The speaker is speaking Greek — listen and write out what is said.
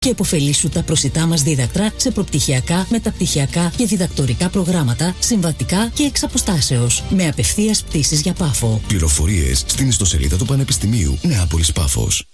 και επωφελήσου τα προσιτά μας δίδακτρα σε προπτυχιακά, μεταπτυχιακά και διδακτορικά προγράμματα, συμβατικά και εξ αποστάσεως, με απευθείας πτήσεις για Πάφο. Πληροφορίες στην ιστοσελίδα του Πανεπιστημίου Νεάπολης Πάφος.